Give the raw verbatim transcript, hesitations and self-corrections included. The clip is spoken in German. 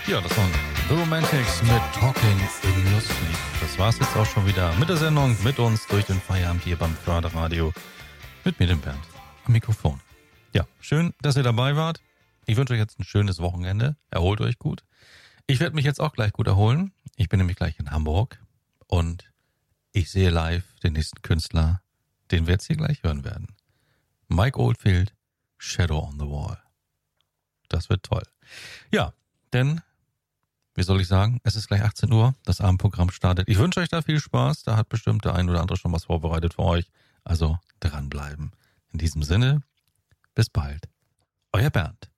Ja, das waren The Romantics mit Talking in Your Sleep. Das war's jetzt auch schon wieder mit der Sendung, mit uns durch den Feierabend hier beim Förderradio. Mit mir, dem Bernd, am Mikrofon. Ja, schön, dass ihr dabei wart. Ich wünsche euch jetzt ein schönes Wochenende. Erholt euch gut. Ich werde mich jetzt auch gleich gut erholen. Ich bin nämlich gleich in Hamburg und ich sehe live den nächsten Künstler, den wir jetzt hier gleich hören werden. Mike Oldfield, Shadow on the Wall. Das wird toll. Ja, denn, wie soll ich sagen, es ist gleich achtzehn Uhr, das Abendprogramm startet. Ich wünsche euch da viel Spaß, da hat bestimmt der ein oder andere schon was vorbereitet für euch. Also dranbleiben. In diesem Sinne, bis bald. Euer Bernd.